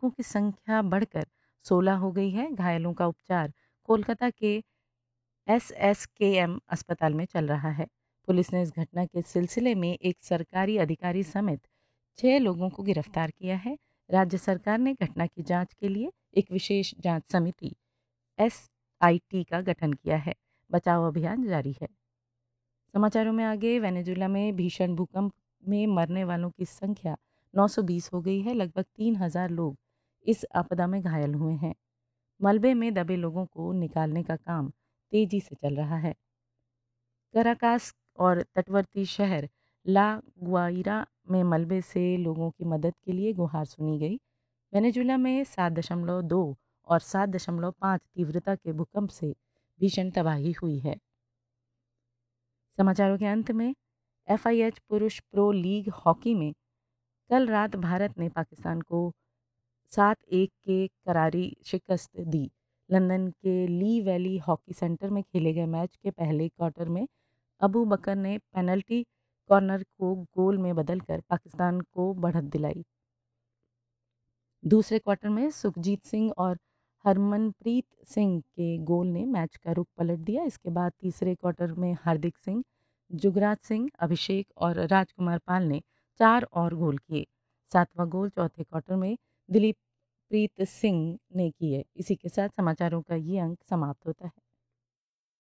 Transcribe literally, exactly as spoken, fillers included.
मृतकों की संख्या बढ़कर सोलह हो गई है। घायलों का उपचार कोलकाता के एसएसकेएम अस्पताल में चल रहा है। पुलिस ने इस घटना के सिलसिले में एक सरकारी अधिकारी समेत छह लोगों को गिरफ्तार किया है। राज्य सरकार ने घटना की जांच के लिए एक विशेष जांच समिति एसआईटी का गठन किया है। बचाव अभियान जारी है। समाचारों में आगे, वेनेजुएला में भीषण भूकंप में मरने वालों की संख्या नौ सौ बीस हो गई है। लगभग तीन हज़ार लोग इस आपदा में घायल हुए हैं। मलबे में दबे लोगों को निकालने का काम तेजी से चल रहा है। कराकास और तटवर्ती शहर ला गुआइरा में मलबे से लोगों की मदद के लिए गुहार सुनी गई। वेनेजुएला में सात दशमलव दो और सात दशमलव पाँच तीव्रता के भूकंप से भीषण तबाही हुई है। समाचारों के अंत में, एफआईएच पुरुष प्रो लीग हॉकी में कल रात भारत ने पाकिस्तान को सात एक के करारी शिकस्त दी। लंदन के ली वैली हॉकी सेंटर में खेले गए मैच के पहले क्वार्टर में अबू बकर ने पेनल्टी कॉर्नर को गोल में बदलकर पाकिस्तान को बढ़त दिलाई। दूसरे क्वार्टर में सुखजीत सिंह और हरमनप्रीत सिंह के गोल ने मैच का रुख पलट दिया। इसके बाद तीसरे क्वार्टर में हार्दिक सिंह, जुगराज सिंह, अभिषेक और राजकुमार पाल ने चार और गोल किए। सातवां गोल चौथे क्वार्टर में दिलीप प्रीत सिंह ने किए। इसी के साथ समाचारों का ये अंक समाप्त होता है।